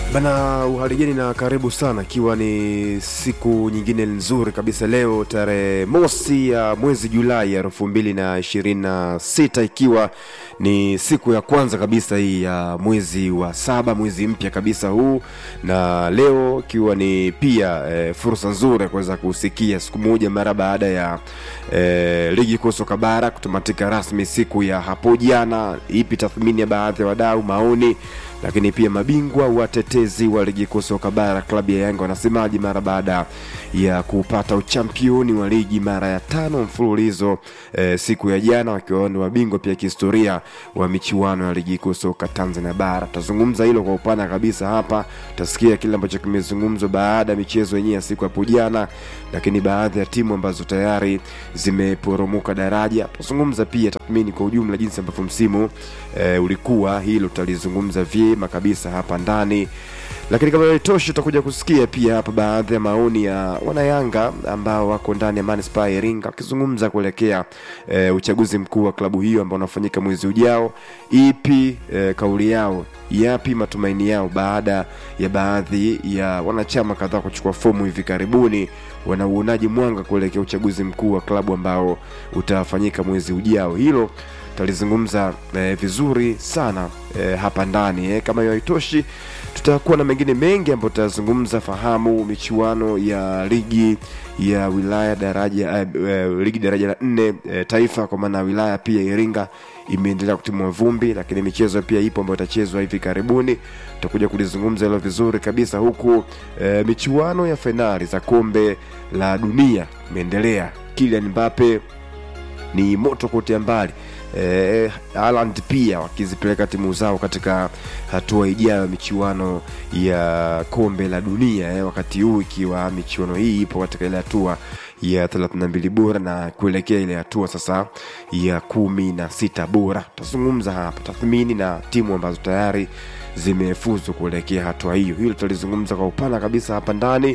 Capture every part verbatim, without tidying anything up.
Bana, uhaligeni na karibu sana, ikiwa ni siku nyingine nzuri kabisa leo tarehe mosi ya mwezi Julai ya elfu mbili na ishirini na sita, ikiwa ni siku ya kwanza kabisa hii ya mwezi wa saba, mwezi mpya kabisa huu. Na leo ikiwa ni pia e, fursa nzuri ya kuweza kusikia siku moja mara baada ya e, ligi kuu soka bara kutamatika rasmi siku ya hapo jana. Ipi tathmini ya baadhi ya wadau, maoni, lakini pia mabingwa watetezi wa ligi kuu soka bara klabu ya Yanga wanasemaje mara baada ya kupata uchampioni wa ligi mara ya tano mfululizo e, siku ya jana, wakiwa ni mabingwa pia kihistoria wa michuano ya ligi kuu soka Tanzania bara. Tutazungumza hilo kwa upana kabisa hapa, tutasikia kile ambacho kimezungumzwa baada ya michezo yenyewe ya siku hapo jana, lakini baadhi ya timu ambazo tayari zimeporomoka daraja. Tutazungumza pia tathmini kwa ujumla jinsi ambavyo msimu e, ulikuwa, hilo tutalizungumza vyema kabisa hapa ndani. Lakini kama haitoshi, tutakuja kusikia pia hapa baadhi ya maoni ya wana Yanga ambao wako ndani ya Manispaa ya Iringa wakizungumza kuelekea e, uchaguzi mkuu wa klabu hiyo ambao unafanyika mwezi ujao. Ipi e, kauli yao, yapi matumaini yao baada ya baadhi ya wanachama kadhaa kuchukua fomu hivi karibuni, wanauonaji mwanga kuelekea uchaguzi mkuu wa klabu ambao utafanyika mwezi ujao. Hilo tutalizungumza e, vizuri sana e, hapa ndani. E, kama hiyo haitoshi, tutakuwa na mengine mengi ambayo tutazungumza. Fahamu michuano ya ligi ya wilaya daraja e, e, ligi daraja la nne e, taifa kwa maana wilaya pia Iringa imeendelea kutimua vumbi, lakini michezo pia ipo ambayo itachezwa hivi karibuni. Tutakuja kulizungumza hilo vizuri kabisa, huku e, michuano ya finali za kombe la dunia imeendelea. Kylian Mbappe ni moto kote mbali. Eh, Haaland pia wakizipeleka timu zao katika hatua ijayo michuano ya kombe la dunia eh, wakati huu ikiwa michuano hii ipo katika ile hatua ya thelathini na mbili bora na kuelekea ile hatua sasa ya kumi na sita bora. Tutazungumza hapa tathmini na timu ambazo tayari zimefuzu kuelekea hatua hiyo. Hilo tutalizungumza kwa upana kabisa hapa ndani.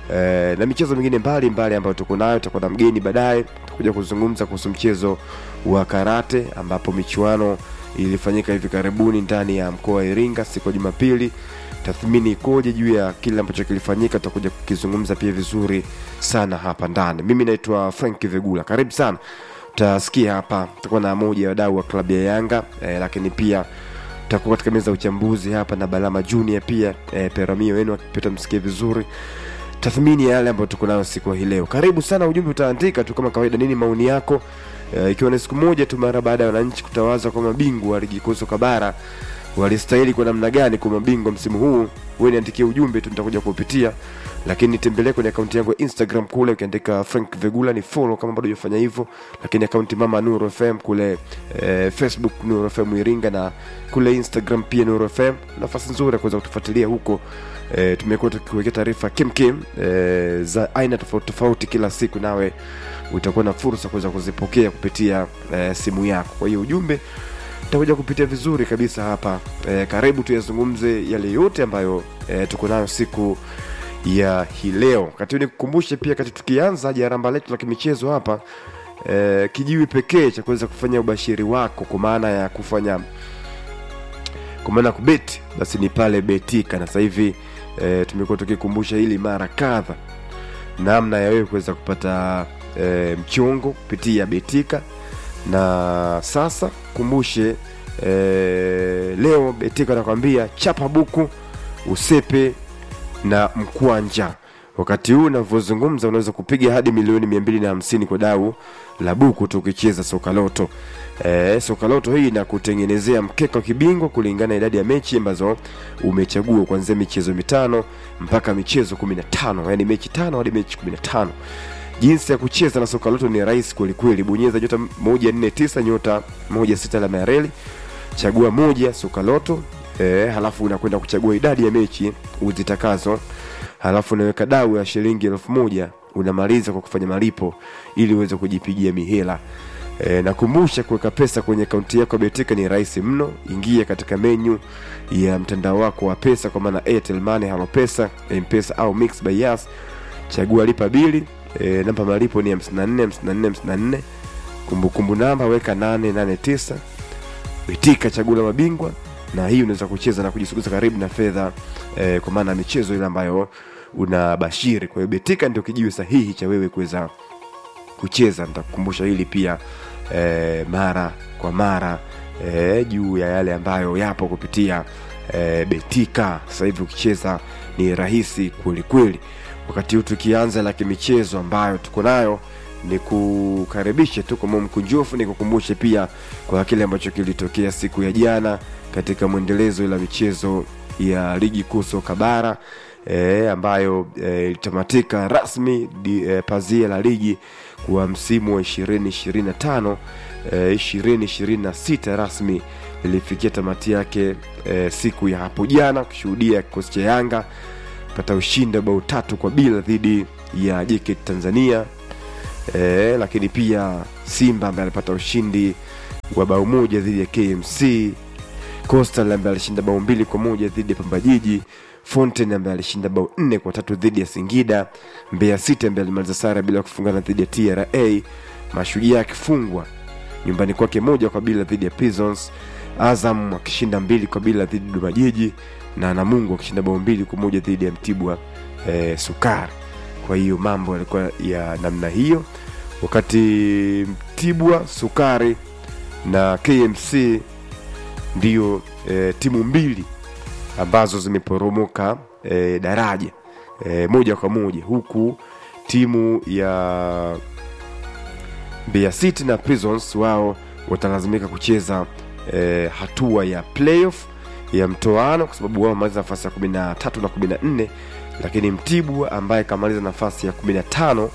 E, na michezo mingine mbali mbali ambayo tuko nayo. Tutakuwa na mgeni baadaye, tutakuja kuzungumza kuhusu mchezo wa karate ambapo michuano ilifanyika hivi karibuni ndani ya mkoa wa Iringa siku ya Jumapili. Tathmini ikoje juu ya kile ambacho kilifanyika, tutakuja kukizungumza pia vizuri sana hapa ndani. Mimi naitwa Frank Vegula, karibu sana. Utasikia hapa tutakuwa na moja ya wadau wa klabu ya Yanga, e, lakini pia tutakuwa katika meza uchambuzi hapa na Balama Junior pia e, Peramio wenu akipita, msikie vizuri tathmini ya yale ambayo tuko nayo siku hii leo. Karibu sana, ujumbe utaandika tu kama kawaida, nini maoni yako e, ikiwa ni siku moja tu mara baada ya wananchi kutawaza kwa mabingwa wa ligi kuu soka bara, walistahili kwa namna gani kwa mabingwa msimu huu. Wewe niandikie ujumbe tu, nitakuja kuupitia, lakini tembelee kwenye akaunti yangu ya Instagram kule ukiandika Frank Vegula ni follow kama bado hujafanya hivyo, lakini akaunti Mama Nuru F M kule e, Facebook Nuru F M Iringa, na kule Instagram pia Nuru F M. Nafasi nzuri ya kuweza kutufuatilia huko. E, tumekuwa tukiweka taarifa kimkim e, za aina tofauti tofauti kila siku, nawe utakuwa na fursa kuweza kuzipokea kupitia e, simu yako. Kwa hiyo ujumbe tutakuja kupitia vizuri kabisa hapa. E, karibu tuyazungumze yale yote ambayo e, tuko nayo siku ya hii leo. Wakati ni kukumbushe pia, kati tukianza jaramba letu la kimichezo hapa, e, kijiwi pekee cha kuweza kufanya ubashiri wako kwa maana ya kufanya kwa maana kubeti, basi ni pale Betika. Na sasa hivi e, tumekuwa tukikumbusha hili mara kadha, namna ya wewe kuweza kupata e, mchongo kupitia Betika. Na sasa kumbushe e, leo Betika anakuambia chapa buku usepe na mkwanja. Wakati huu ninavyozungumza unaweza kupiga hadi milioni mia mbili na hamsini kwa dau la buku tukicheza soka loto. Eh, soka loto hii na kutengenezea mkeka kibingwa kulingana na idadi ya mechi ambazo umechagua, kuanzia michezo mitano mpaka michezo kumi na tano, yani mechi tano hadi mechi kumi na tano. Jinsi ya kucheza na soka loto ni rahisi kweli kweli. Bonyeza nyota moja nne tisa nyota moja sita alama ya reli, chagua moja soka loto, eh, halafu unakwenda kuchagua idadi ya mechi uzitakazo, halafu unaweka dau ya shilingi elfu moja, unamaliza kwa kufanya malipo ili uweze kujipigia mihela. E, nakumbusha kuweka pesa kwenye akaunti yako Betika ni rahisi mno. Ingia katika menu ya mtandao wako wa pesa kwa maana Airtel Money, Halo Pesa, M-Pesa au Mix by Yas. Chagua lipa bili, e, namba malipo ni hamsini na nne hamsini na nne hamsini na nne. Kumbukumbu namba weka nane nane tisa. Betika, chagua mabingwa, na hii unaweza kucheza na kujisogeza karibu na fedha eh, kwa maana michezo ile ambayo unabashiri. Kwa hiyo Betika ndio kijiwe sahihi cha wewe kuweza kucheza. Nitakukumbusha hili pia eh, mara kwa mara eh, juu ya yale ambayo yapo kupitia eh, Betika. Sasa hivi ukicheza ni rahisi kweli kweli. Wakati huu tukianza la kimichezo ambayo tuko nayo, ni kukaribishe tu kwa mkunjofu, ni kukumbushe pia kwa kile ambacho kilitokea siku ya jana katika mwendelezo ila michezo ya ligi kuu soka bara e, ambayo ilitamatika e, rasmi di, e, pazia la ligi kwa msimu wa ishirini ishirini na tano e, ishirini ishirini na sita rasmi ilifikia tamati yake e, siku ya hapo jana, kushuhudia kikosi cha Yanga pata ushindi bao tatu kwa bila dhidi ya J K T Tanzania. E, lakini pia Simba ambaye alipata ushindi wa bao moja dhidi ya K M C, Coastal ambaye alishinda bao mbili kwa moja dhidi ya Pamba Jiji, Fountain ambaye alishinda bao nne kwa tatu dhidi ya Singida, Mbeya City ambaye alimaliza sare bila kufungana dhidi ya T R A, Mashujaa akifungwa nyumbani kwake moja kwa bila dhidi ya Prisons, Azam akishinda mbili kwa bila dhidi ya Dodoma Jiji, na Namungo akishinda bao mbili kwa moja dhidi ya Mtibwa e, Sukari. Kwa hiyo mambo yalikuwa ya namna hiyo, wakati Mtibwa Sukari na K M C ndio e, timu mbili ambazo zimeporomoka e, daraja e, moja kwa moja, huku timu ya Mbeya City na Prisons wao watalazimika kucheza e, hatua ya playoff ya mtoano kwa sababu wao maliza nafasi ya kumi na tatu na kumi na nne, lakini Mtibwa ambaye kamaliza nafasi ya kumi na tano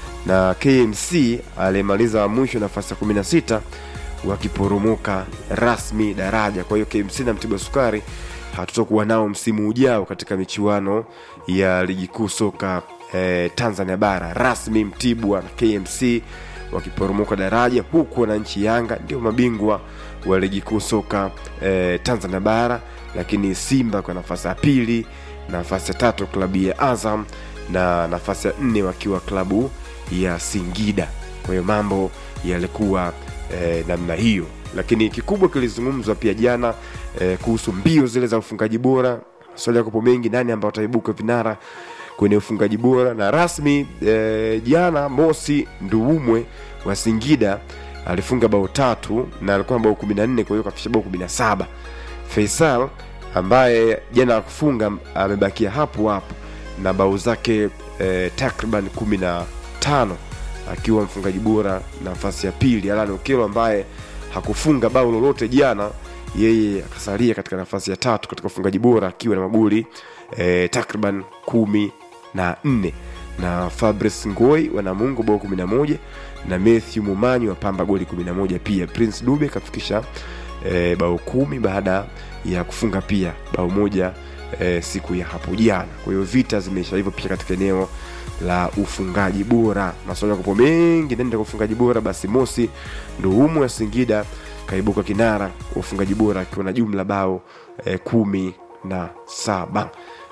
na K M C alimaliza mwisho nafasi ya kumi na sita wakiporomoka rasmi daraja. Kwa hiyo K M C na Mtibwa Sukari hatutakuwa nao msimu ujao katika michuano ya ligi kuu soka eh, Tanzania bara. Rasmi Mtibwa na K M C wakiporomoka daraja, huku wananchi Yanga ndio mabingwa wa ligi kuu soka eh, Tanzania bara, lakini Simba kwa nafasi ya pili, nafasi ya tatu klabu ya Azam, na nafasi ya nne wakiwa klabu ya Singida. Kwa hiyo mambo yalikuwa eh, namna hiyo, lakini kikubwa kilizungumzwa pia jana eh, kuhusu mbio zile za ufungaji bora. Swali yako mengi, nani ambao wataibuka vinara kwenye ufungaji bora, na rasmi eh, jana Mosi Nduumwe wa Singida alifunga bao tatu na alikuwa bao kumi na nne, kwa hiyo kafikisha bao kumi na saba. Faisal ambaye jana kufunga amebakia hapo hapo na bao zake eh, takriban kumi na tano akiwa mfungaji bora nafasi ya pili. Alan Okelo ambaye hakufunga bao lolote jana, yeye akasalia katika nafasi ya tatu katika ufungaji bora akiwa na magoli eh, takriban kumi na nne, na Fabrice Ngoi wa Namungo bao kumi na moja, na Matthew Mumanyi wa Pamba goli kumi na moja pia. Prince Dube kafikisha e, bao kumi baada ya kufunga pia bao moja e, siku ya hapo jana. Kwa hiyo vita zimeisha hivyo pia katika eneo la ufungaji bora. Maswali yako mengi nenda kwa ufungaji bora, basi Mosi Nduumwe ya Singida kaibuka kinara ufungaji bora akiwa na jumla bao e, kumi na saba.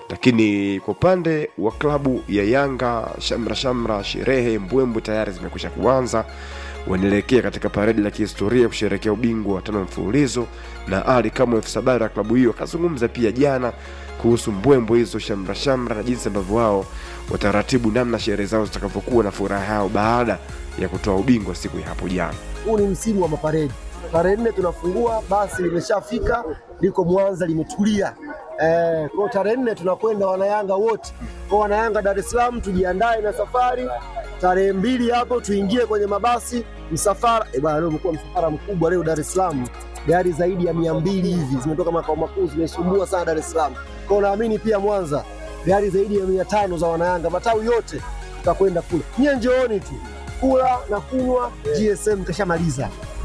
Lakini kwa upande wa klabu ya Yanga, shamra shamra, sherehe, mbwembo tayari zimekwisha kuanza. Wanaelekea katika paredi la kihistoria kusherehekea ubingwa wa tano mfululizo, na Ali kama F Sabara klabu hiyo akazungumza pia jana kuhusu mbwembo hizo, shamra shamra, na jinsi ambavyo wao wataratibu namna sherehe zao zitakavyokuwa na furaha yao baada ya kutoa ubingwa siku ya hapo jana. Huu ni msimu wa maparedi. Tarehe nne tunafungua, basi limeshafika, liko Mwanza limetulia. Eh, kwa tarehe nne tunakwenda wanayanga wote. Kwa wanayanga Dar es Salaam tujiandae na safari. Tarehe mbili hapo tuingie kwenye mabasi msafara. Eh bwana, leo umekuwa msafara mkubwa leo Dar es Salaam. Gari zaidi ya mia mbili hivi zimetoka makao makuu, zimesumbua sana Dar es Salaam. Kwa naamini pia Mwanza gari zaidi ya mia tano za wanayanga matawi yote tutakwenda kule. Nyie njooni tu. Kula na kunywa, G S M kashamaliza.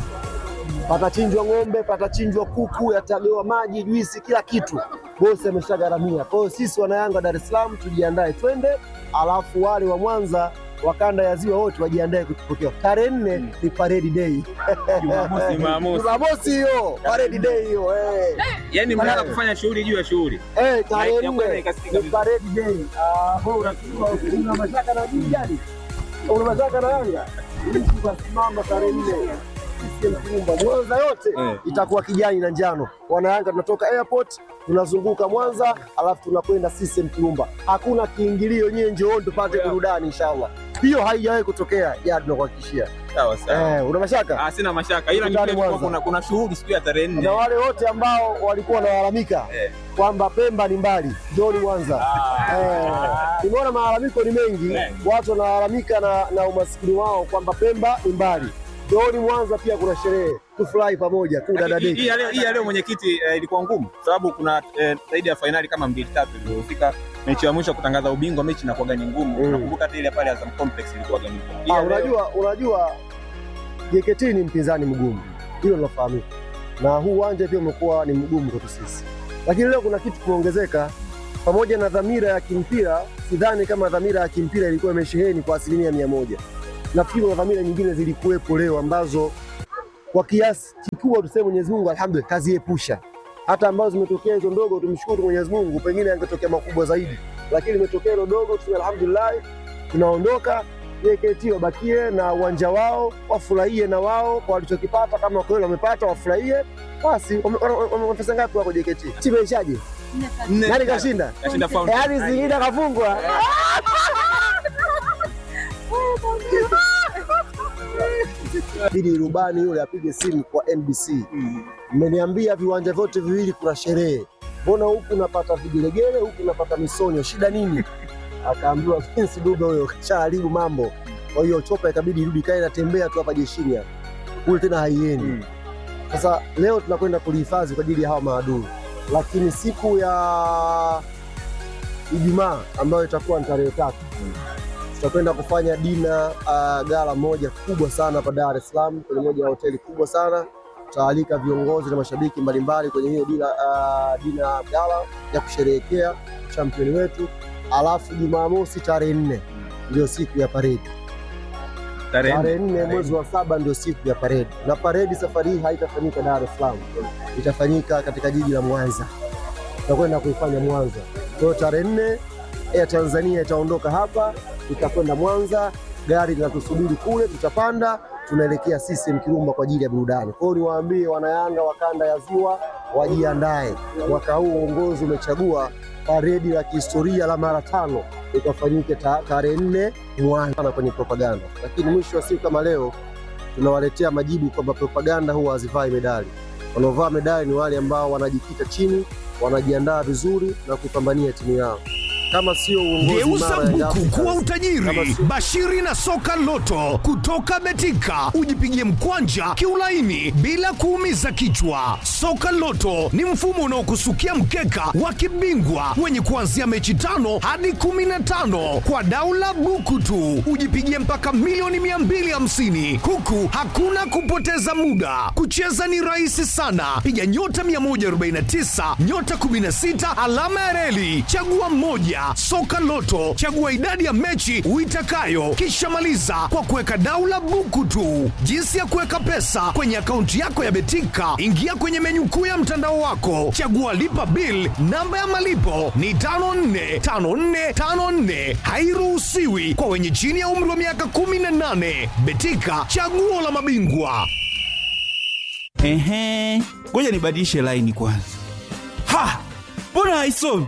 Patachinjwa ng'ombe, patachinjwa kuku, yatagewa maji, juisi, kila kitu. Bosi ameshagaramia. Kwa hiyo sisi wanayanga Dar es Salaam tujiandae twende, alafu wale wa Mwanza wakanda ya ziwa wote wajiandae kutupokea. Tarehe nne ni parade day. Jumamosi, Jumamosi. Jumamosi hiyo, parade day hiyo. Eh. Yaani mnaanza kufanya shughuli juu ya shughuli. Eh, tarehe nne ni parade day. Ah, bora una mashaka na nini gani? Una mashaka na Yanga? Sisi tunasimama tarehe nne. C C M Kirumba. Mwanza yote Eh. itakuwa kijani na njano. Wanayanga tunatoka airport, tunazunguka Mwanza, alafu tunakwenda C C M Kirumba. Hakuna kiingilio, nyewe njooni tupate burudani inshallah. Hiyo haijawahi kutokea, ya tunakuhakikishia. Sawa sawa. Eh, una mashaka? Ah, sina mashaka. Ila Tukutane ni kuna Mwanza. kuna, kuna shughuli siku ya tarehe nne. Na wale wote ambao walikuwa wanalalamika Eh. kwamba Pemba ni mbali, njooni Mwanza. Eh, nimeona malalamiko ni mengi, Eh. watu wanalalamika na, na umasikini wao kwamba Pemba ni mbali. Njooni Mwanza, pia kuna sherehe, tufurahi pamoja tu dada Hii deki. hii ya leo hii ya leo mwenyekiti eh, ilikuwa ngumu sababu kuna eh, zaidi ya fainali kama mbili tatu iliyofika. Mechi ya mwisho kutangaza ubingwa mechi inakuwa gani ngumu. Mm. Nakumbuka hata ile pale Azam Complex ilikuwa gani ngumu. Hii Ah, ya leo- unajua unajua J K T ni mpinzani mgumu, hilo linafahamika, na huu uwanja pia umekuwa ni mgumu kwetu sisi, lakini leo kuna kitu kimeongezeka. Pamoja na dhamira ya kimpira, sidhani kama dhamira ya kimpira ilikuwa imesheheni kwa asilimia mia moja. Nafikiri kuna dhamira nyingine zilikuwepo leo ambazo kwa kiasi kikubwa tuseme Mwenyezi Mungu alhamdulillah kaziepusha. Hata ambazo zimetokea hizo ndogo tumshukuru Mwenyezi Mungu, pengine yangetokea makubwa zaidi, lakini imetokea hilo dogo, tuseme alhamdulillah. Tunaondoka, J K T wabakie na uwanja wao, wafurahie na wao kwa walichokipata. Kama kweli wamepata wafurahie basi. Wamepesa ngapi wako J K T? Timu ishaje? Nne- Nani kashinda? Kashinda Fountain. Yaani Singida kafungwa. Bidi rubani yule apige simu kwa N B C. Mmeniambia viwanja vyote viwili kuna sherehe, mbona huku unapata vigelegele, huku unapata misonyo, shida nini? Akaambiwa Vince Dube huyo kashaharibu mambo. Kwa hiyo chopa ikabidi irudi kae na tembea tu hapa jeshini hapa. Kule tena haiendi. Sasa leo tunakwenda kulihifadhi kwa ajili ya hawa maadui. Lakini siku ya Ijumaa ambayo itakuwa ni tarehe tatu tutakwenda kufanya dina uh, gala moja kubwa sana hapa Dar es Salaam kwenye moja ya hoteli kubwa sana. Tutaalika viongozi na mashabiki mbalimbali kwenye hiyo dina, uh, dina gala ya kusherehekea championi wetu. Alafu Jumamosi tarehe nne ndio siku ya paredi. Tarehe nne mwezi wa saba ndio siku ya paredi, na paredi safari hii haitafanyika Dar es Salaam, itafanyika katika jiji la Mwanza. Tutakwenda kuifanya Mwanza. Kwa hiyo tarehe nne Air Tanzania itaondoka hapa, itakwenda Mwanza, gari linatusubiri kule, tutapanda, tunaelekea C C M Kirumba kwa ajili ya burudani. Kwa hiyo niwaambie wanayanga wa kanda ya Ziwa wajiandae. Mwaka huu uongozi umechagua paredi la kihistoria la mara tano ikafanyike tarehe nne Mwanza kwenye propaganda. Lakini mwisho wa siku kama leo tunawaletea majibu kwamba propaganda huwa hazivai medali. Wanaovaa medali ni wale ambao wanajikita chini, wanajiandaa vizuri na kupambania timu yao. Kama sio uongozi Geuza mara ya buku kuwa Kama utajiri. si- Bashiri na soka loto kutoka Betika, ujipigie mkwanja kiulaini bila kuumiza kichwa. Soka loto ni mfumo unaokusukia mkeka wa kibingwa wenye kuanzia mechi tano hadi kumi na tano kwa daula buku tu, ujipigie mpaka milioni mia mbili hamsini huku hakuna kupoteza muda. Kucheza ni rahisi sana, piga nyota mia moja arobaini na tisa nyota kumi na sita alama ya reli, chagua moja. Soka Loto, chagua idadi ya mechi uitakayo, kisha maliza kwa kuweka daula buku tu. Jinsi ya kuweka pesa kwenye akaunti yako ya Betika, ingia kwenye menyu kuu ya mtandao wako, chagua lipa bill. Namba ya malipo ni tano nne tano nne tano nne. Hairuhusiwi kwa wenye chini ya umri wa miaka kumi na nane. Betika, chaguo la mabingwa. Ehe, ngoja nibadilishe line kwanza. Ha! Mbona haisomi?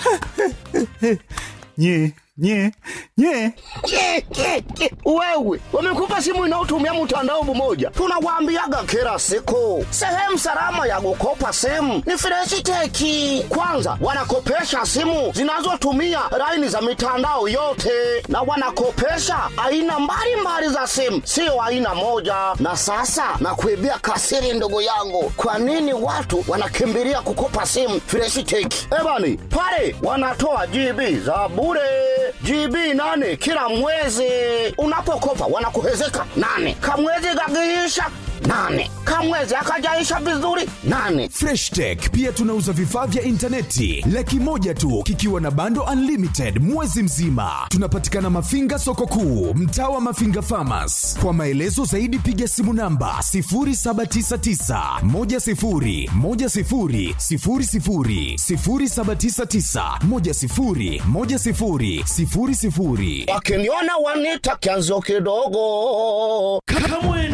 nye nye nye Ke, ke, ke. Wewe wamekupa simu inayotumia mtandao mmoja, tunawaambiaga kila siku sehemu salama ya kukopa simu ni Fresh Tech. Kwanza wanakopesha simu zinazotumia laini za mitandao yote, na wanakopesha aina mbalimbali za simu, sio aina moja. Na sasa nakuibia kasiri, ndugu yangu, kwa nini watu wanakimbilia kukopa simu Fresh Tech? Ebani pale wanatoa G B za bure, G B nane kila mwezi. Unapokopa wanakuhezeka nane, kamwezi kakiisha nane, kamwezi akajaisha vizuri nane. Fresh Tech pia tunauza vifaa vya intaneti laki moja tu kikiwa na bando unlimited mwezi mzima. Tunapatikana Mafinga soko kuu, mtaa wa Mafinga Farmers. Kwa maelezo zaidi piga simu namba sifuri saba tisa tisa moja sifuri moja sifuri sifuri sifuri sifuri saba tisa tisa moja sifuri moja sifuri sifuri sifuri. Wakiniona wanita kianzo kidogo. Kamwene Iringa,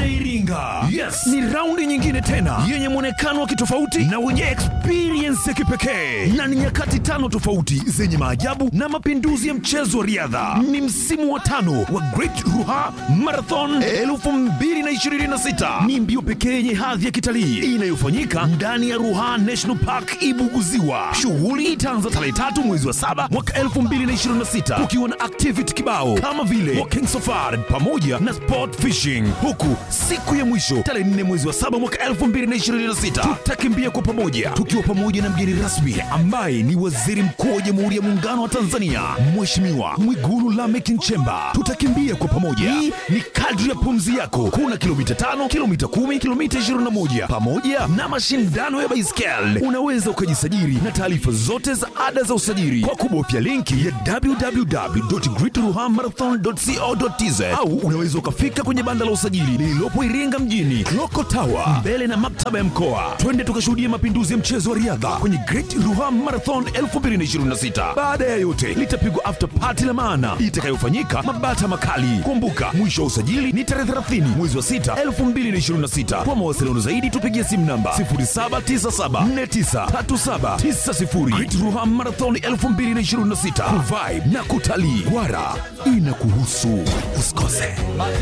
Mafinga. Yes, ni raundi nyingine tena yenye mwonekano wa kitofauti na wenye experience ya kipekee, na ni nyakati tano tofauti zenye maajabu na mapinduzi ya mchezo wa riadha. Ni msimu wa tano wa Great Ruha Marathon elfu mbili na ishirini na sita. Ni mbio pekee yenye hadhi ya kitalii inayofanyika ndani ya Ruha National Park Ibuguziwa. Shughuli itaanza tarehe tatu mwezi wa saba mwaka elfu mbili na ishirini na sita kukiwa na activity kibao kama vile walking safari pamoja na sport fishing, huku siku ya mwisho tarehe nne mwezi wa saba mwaka elfu mbili na ishirini na sita tutakimbia kwa pamoja tukiwa pamoja na mgeni rasmi ambaye ni Waziri Mkuu wa Jamhuri ya Muungano wa Tanzania Mheshimiwa Mwigulu Lameck Nchemba. Tutakimbia kwa pamoja, hii ni kadri ya pumzi yako. Kuna kilomita tano, kilomita kumi, kilomita ishirini na moja pamoja na mashindano ya baiskeli. Unaweza ukajisajili na taarifa zote za ada za usajili kwa kubofya linki ya w w w dot great ruha marathon dot co dot t z au unaweza ukafika kwenye banda la usajili lililopo Iringa mjini Loko Tower mbele na maktaba ya mkoa. Twende tukashuhudia mapinduzi ya mchezo wa riadha kwenye Great Ruha Marathon elfu mbili na ishirini na sita. Baada ya yote litapigwa after party la maana itakayofanyika Mabata Makali. Kumbuka mwisho wa usajili ni tarehe thelathini mwezi wa sita elfu mbili na ishirini na sita. Kwa mawasiliano zaidi tupigie simu namba sifuri saba tisa saba nne tisa tatu saba tisa sifuri. Great Ruha Marathon elfu mbili na ishirini na sita. Vibe na kutalii wara inakuhusu, usikose.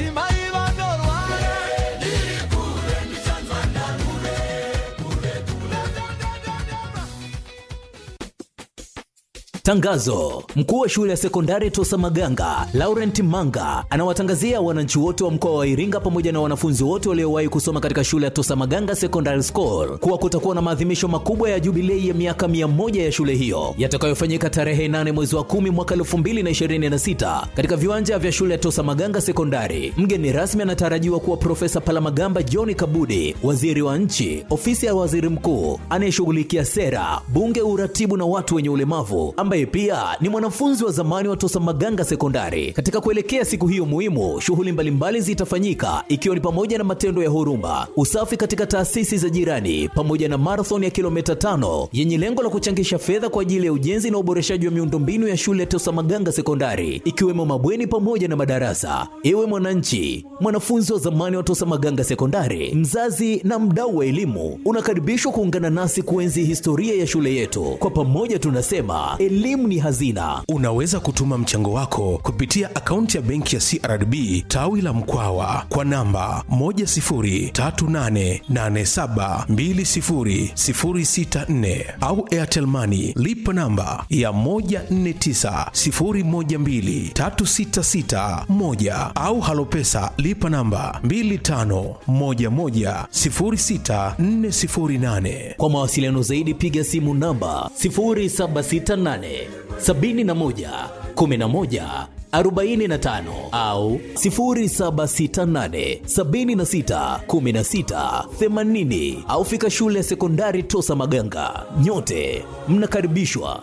Tangazo: mkuu wa shule ya sekondari Tosa Maganga Laurent Manga anawatangazia wananchi wote wa mkoa wa Iringa pamoja na wanafunzi wote waliowahi kusoma katika shule ya Tosa Maganga Secondary School kuwa kutakuwa na maadhimisho makubwa ya jubilei ya miaka mia moja ya shule hiyo yatakayofanyika tarehe nane mwezi wa kumi mwaka elfu mbili na ishirini na sita katika viwanja vya shule ya Tosa Maganga Secondary. Mgeni rasmi anatarajiwa kuwa Profesa Palamagamba John Kabudi, waziri wa nchi, ofisi ya waziri mkuu anayeshughulikia sera, bunge, uratibu na watu wenye ulemavu, ambaye pia ni mwanafunzi wa zamani wa Tosa Maganga Sekondari. Katika kuelekea siku hiyo muhimu, shughuli mbalimbali zitafanyika ikiwa ni pamoja na matendo ya huruma, usafi katika taasisi za jirani, pamoja na marathon ya kilomita tano yenye lengo la kuchangisha fedha kwa ajili ya ujenzi na uboreshaji wa miundombinu ya shule ya Tosa Maganga Sekondari, ikiwemo mabweni pamoja na madarasa. Ewe mwananchi, mwanafunzi wa zamani wa Tosa Maganga Sekondari, mzazi na mdau wa elimu, unakaribishwa kuungana nasi kuenzi historia ya shule yetu. Kwa pamoja tunasema elimu ni hazina. Unaweza kutuma mchango wako kupitia akaunti ya benki ya C R D B tawi la Mkwawa kwa namba moja sifuri tatu nane nane saba mbili sifuri sifuri sita nne au Airtel Money lipa namba ya moja nne tisa sifuri moja mbili tatu sita sita moja au Halopesa lipa namba mbili tano moja moja sifuri sita nne sifuri nane. Kwa mawasiliano zaidi piga simu namba sifuri saba sita nane sabini na moja kumi na moja arobaini na tano au sifuri saba sita nane sabini na sita kumi na sita themanini au fika shule ya sekondari Tosa Maganga. Nyote mnakaribishwa.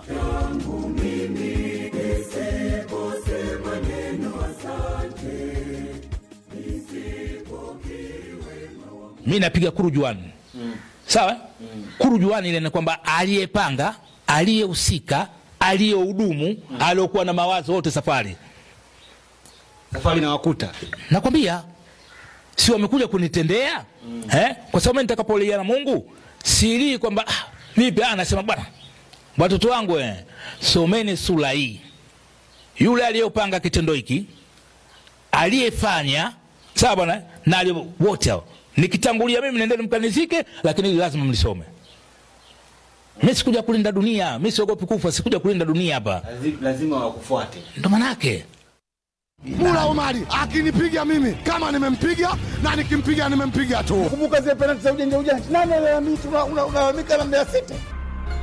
Mimi napiga kurujuani. Mm. Sawa? Mm. Kurujuani ile ni kwamba aliyepanga, aliyehusika, aliyehudumu, mm. aliyokuwa na mawazo wote safari. Safari na wakuta. Nakwambia si wamekuja kunitendea? Mm. Eh? Kwa sababu nitakapolia na Mungu, siri kwamba ah, vipi anasema bwana, watoto wangu eh, someni sura hii. Yule aliyopanga kitendo hiki, aliyefanya, sawa bwana, na aliyo wote hao. Nikitangulia mimi nendeni mkanizike, lakini lazima mlisome. Mimi sikuja kulinda dunia, mimi siogopi kufa, sikuja kulinda dunia hapa. Lazima wakufuate. Ndio maana yake. Mula Omari akinipiga mimi kama nimempiga na nikimpiga nimempiga tu. Kumbuka zile penalti za ujanja ujanja. Nani analalamika unalalamika na Mbeya City?